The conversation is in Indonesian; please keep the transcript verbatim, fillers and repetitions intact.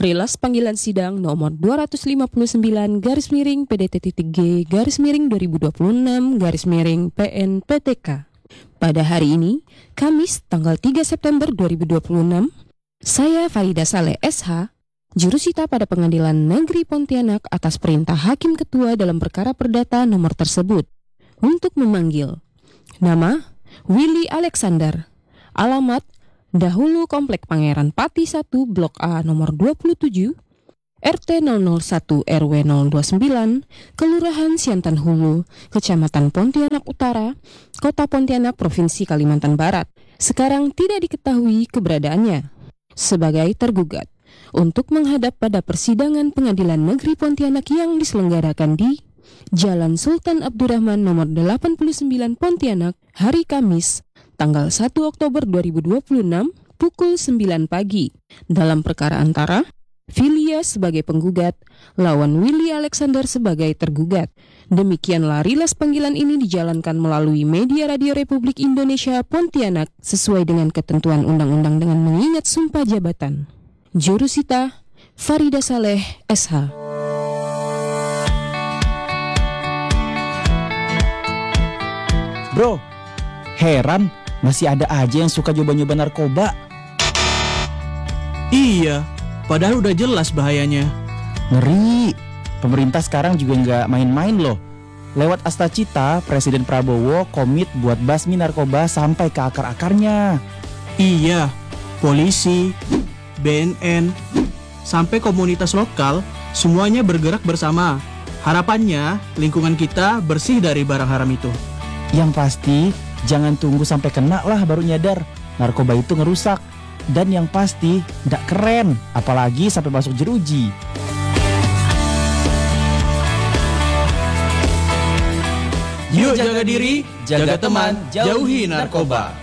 Rilas panggilan sidang nomor dua ratus lima puluh sembilan garis miring P D T G garis miring dua ribu dua puluh enam garis miring P N P T K. Pada hari ini, Kamis tanggal tiga September dua ribu dua puluh enam, saya Farida Saleh S H, jurusita pada Pengadilan Negeri Pontianak atas perintah Hakim Ketua dalam perkara perdata nomor tersebut, untuk memanggil nama Willy Alexander, alamat Dahulu Komplek Pangeran Pati satu Blok A nomor dua puluh tujuh, R T nol nol satu R W nol dua puluh sembilan, Kelurahan Siantan Hulu, Kecamatan Pontianak Utara, Kota Pontianak, Provinsi Kalimantan Barat. Sekarang tidak diketahui keberadaannya sebagai tergugat untuk menghadap pada persidangan Pengadilan Negeri Pontianak yang diselenggarakan di Jalan Sultan Abdurrahman nomor delapan puluh sembilan Pontianak, hari Kamis, tanggal satu Oktober dua ribu dua puluh enam, pukul sembilan pagi, dalam perkara antara Filia sebagai penggugat lawan Willy Alexander sebagai tergugat. Demikianlah rilas panggilan ini dijalankan melalui media Radio Republik Indonesia Pontianak sesuai dengan ketentuan undang-undang dengan mengingat sumpah jabatan. Jurusita Farida Saleh S H. Bro, heran masih ada aja yang suka nyoba-nyoba narkoba. Iya, padahal udah jelas bahayanya. Ngeri. Pemerintah sekarang juga nggak main-main loh. Lewat Astacita, Presiden Prabowo komit buat basmi narkoba sampai ke akar-akarnya. Iya, polisi, B N N, sampai komunitas lokal, semuanya bergerak bersama. Harapannya, lingkungan kita bersih dari barang haram itu. Yang pasti, jangan tunggu sampai kena lah baru nyadar narkoba itu ngerusak. Dan yang pasti, nggak keren, apalagi sampai masuk jeruji. Yuk jaga diri, jaga teman, jauhi narkoba.